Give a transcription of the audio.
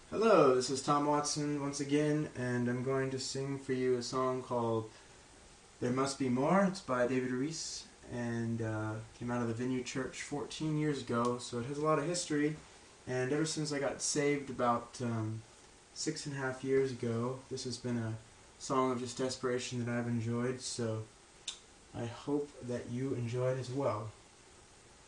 Hello, this is Tom Watson once again, and I'm going to sing for you a song called There Must Be More. It's by David Reese and came out of the Vineyard Church 14 years ago, so it has a lot of history. And ever since I got saved about 6.5 years ago, this has been a song of just desperation that I've enjoyed, so I hope that you enjoy it as well.